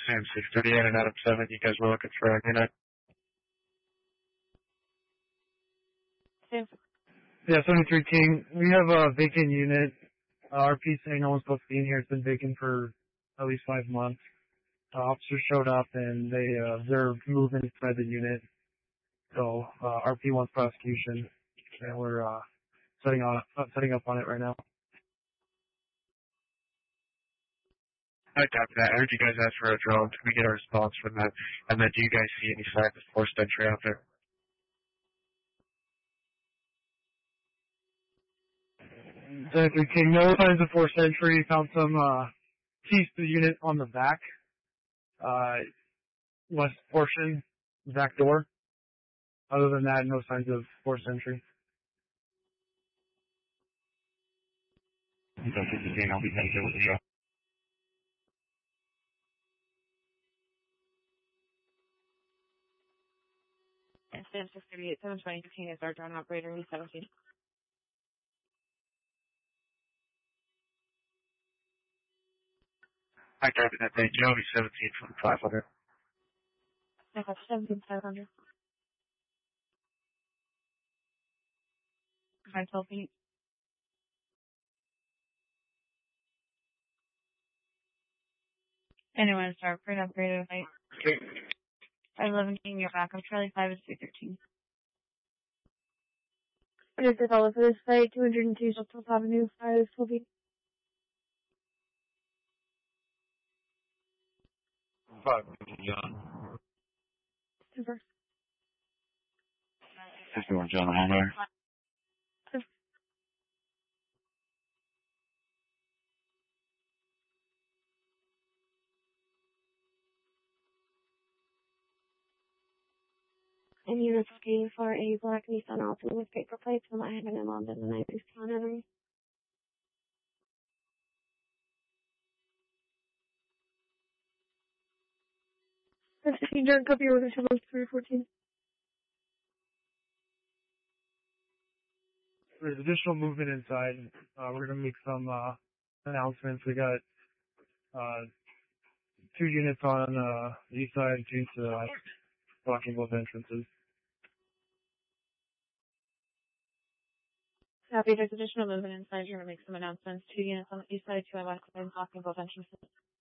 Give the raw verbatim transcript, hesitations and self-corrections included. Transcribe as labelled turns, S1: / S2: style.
S1: Sam six thirty-eight and Adam seven, you guys were looking for a unit?
S2: Sam.
S3: Yeah, seventy-three King. We have a vacant unit. Uh, R P saying no one's supposed to be in here. It's been vacant for at least five months. Uh, officers showed up and they uh, observed movement inside the unit. So uh, R P wants prosecution, and we're uh, setting on uh, setting up on it right now.
S1: I copy that. I heard you guys ask for a drone. Can we get a response from that? And then do you guys see any signs of forced entry out there?
S3: seventy-three King, no signs of forced entry. Found some uh, keys to the unit on the back, uh, west portion, back door. Other than that, no signs of forced entry.
S1: I'll be headed over here.
S2: And Sam six thirty-eight, seven twenty King is our drone operator, he's seventeen.
S1: I copy that. Thank you. I'll be seventeen from five hundred.
S2: Okay, seventeen five hundred. High twelve feet. Anyone start for an upgraded height.
S1: Okay.
S2: five eleven King, you're back. I'm Charlie five is three thirteen. What is the fellow for this site? two oh two South Avenue, five twelve feet.
S1: Five, John.
S2: Super.
S1: fifty-one, John, on there.
S2: And units looking for a black Nissan Altima with paper plates from I haven't in London and I just can't ever. fifteen John, copy order to one three fourteen.
S3: There's additional movement inside. Uh, we're gonna make some uh, announcements. We got uh, two units on uh, the east side, two to uh, blocking both entrances.
S2: Copy, there's additional movement inside. You're gonna make some announcements. Two units on the east side, two on the west side, blocking both entrances.